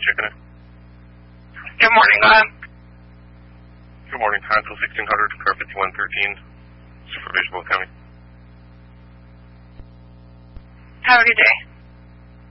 checking in. Good morning, go ahead. Good morning, Huntsville 1600, car 5113, Supervision Will County. Have a good day.